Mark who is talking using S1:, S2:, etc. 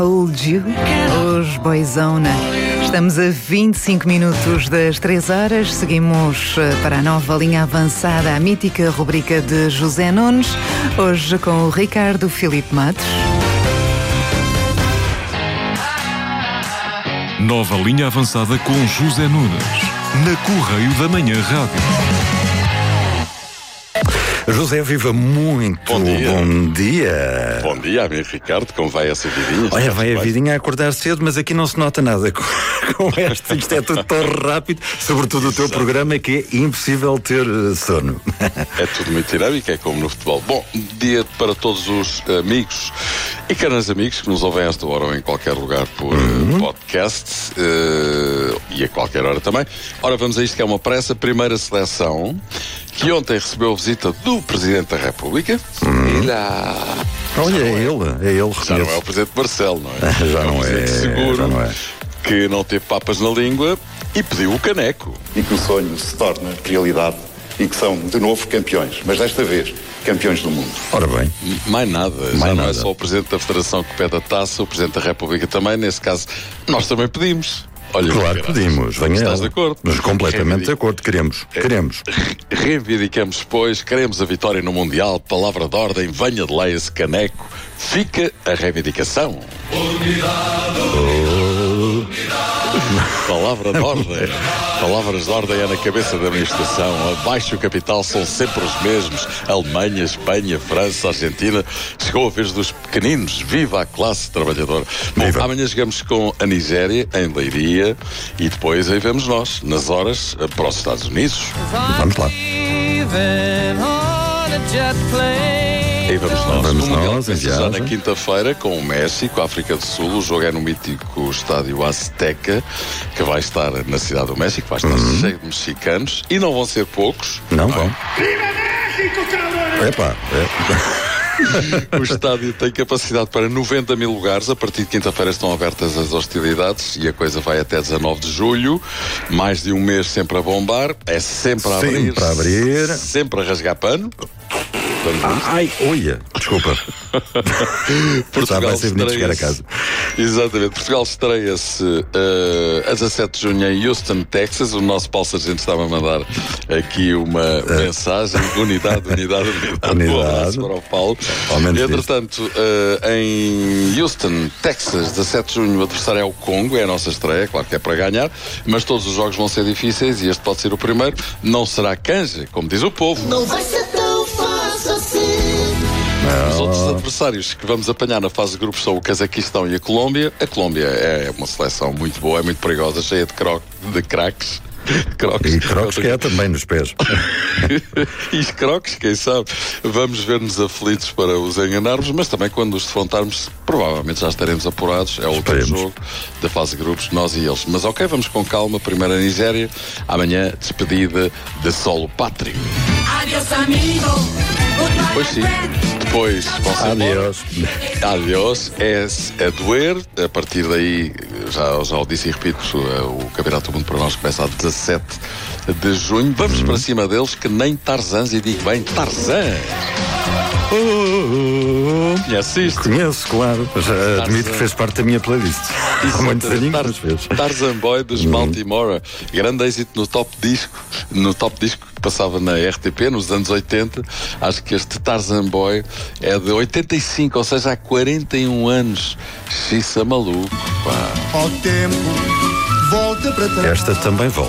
S1: Hold You, os Boyzone. Estamos a 25 minutos das 3 horas. Seguimos para a nova linha avançada, a mítica rubrica de José Nunes. Hoje com o Ricardo Filipe Matos.
S2: Nova linha avançada com José Nunes, na Correio da Manhã Rádio.
S3: José, viva muito.
S4: Bom dia.
S3: Bom dia.
S4: Bom dia, amigo Ricardo. Como vai essa vidinha?
S3: Olha, vai a vidinha a acordar cedo, mas aqui não se nota nada com esta. Isto é tudo tão rápido, sobretudo o teu programa, que é impossível ter sono.
S4: É tudo muito dinâmico, é como no futebol. Bom, dia para todos os amigos e caros amigos que nos ouvem a esta hora ou em qualquer lugar por podcast e a qualquer hora também. Ora, vamos a isto que é uma pressa. Primeira seleção, que ontem recebeu a visita do Presidente da República.
S3: Olha, é ele,
S4: Já não é o Presidente Marcelo, não é?
S3: Já não é.
S4: Seguro,
S3: Já não é.
S4: que não teve papas na língua e pediu o caneco.
S5: E que o sonho se torna realidade e que são de novo campeões, mas desta vez campeões do mundo.
S3: Ora bem.
S4: Mais nada, já
S3: Mais
S4: não é
S3: nada.
S4: só o Presidente da Federação que pede a taça, o Presidente da República também, nesse caso, nós também pedimos. Olha,
S3: Claro que pedimos. Venha
S4: Estás
S3: ela.
S4: de acordo?
S3: Mas completamente de acordo. Queremos.
S4: Reivindicamos, pois, queremos a vitória no Mundial, palavra de ordem, venha de lá esse caneco, fica a reivindicação. Palavra de ordem. Palavras de ordem é na cabeça da administração. Abaixo o capital são sempre os mesmos. Alemanha, Espanha, França, Argentina. Chegou a vez dos pequeninos. Viva a classe trabalhadora. Bom,
S3: Viva.
S4: amanhã chegamos com a Nigéria, em Leiria, e depois aí vemos nós, nas horas, para os Estados Unidos.
S3: Vamos lá.
S4: Aí vamos nós.
S3: Vamos
S4: O Mundial
S3: nós, em
S4: começa já na
S3: viagem.
S4: quinta-feira com o México, a África do Sul. O jogo é no mítico estádio Azteca, que vai estar na cidade do México, vai estar cheio de mexicanos, e não vão ser poucos.
S3: Não vão. Epá,
S4: O estádio tem capacidade para 90 mil lugares. A partir de quinta-feira estão abertas as hostilidades e a coisa vai até 19 de julho. Mais de um mês sempre a bombar. É sempre a abrir.
S3: Sempre a abrir.
S4: Sempre a rasgar pano. Vamos ver.
S3: Ai, olha, desculpa. Já vai ser bonito chegar a casa.
S4: Exatamente. Portugal estreia-se a 17 de junho em Houston, Texas. O nosso Paulo Sargento estava a mandar aqui uma mensagem. Unidade. Um abraço para o Paulo.
S3: Ao menos
S4: Entretanto, em Houston, Texas, 17 de junho, o adversário é o Congo. É a nossa estreia, claro que é para ganhar. Mas todos os jogos vão ser difíceis e este pode ser o primeiro. Não será canja, como diz o povo.
S6: Não vai ser tão fácil assim.
S4: Os outros adversários que vamos apanhar na fase de grupos são o Cazaquistão e a Colômbia. A Colômbia é uma seleção muito boa, é muito perigosa, cheia de craques.
S3: E croques que é também nos pés.
S4: E os croques, quem sabe? Vamos ver-nos aflitos para os enganarmos, mas também quando os defrontarmos, provavelmente já estaremos apurados. É o outro
S3: Esperemos.
S4: jogo da fase de grupos, nós e eles. Mas ok, vamos com calma. Primeiro a Nigéria, amanhã despedida de solo pátrio.
S6: Adiós, amigo.
S4: Pois sim. Depois vão-se embora. Adiós, é doer. A partir daí, já o disse e repito, o Campeonato do Mundo para nós começa a 17 de junho. Vamos para cima deles, que nem Tarzãs, e digo bem, Tarzãs. Conhece isto?
S3: Conheço, claro. Já admito que fez parte da minha playlist. Há muitos aninhos, mas fez.
S4: Tarzan Boy dos Baltimore. Grande êxito no top disco que passava na RTP nos anos 80. Acho que este Tarzan Boy é de 85, ou seja, há 41 anos. Xiça maluco, pá.
S7: Ao tempo, volta para trás.
S3: Esta também volta.